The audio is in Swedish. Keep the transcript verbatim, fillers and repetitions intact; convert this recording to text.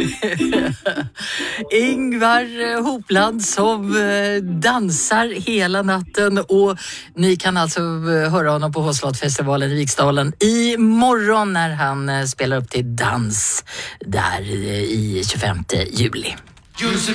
Ingvar Hopland som dansar hela natten, och ni kan alltså höra honom på Håslotfestivalen i Viksdalen i morgon när han spelar upp till dans där i tjugofemte juli.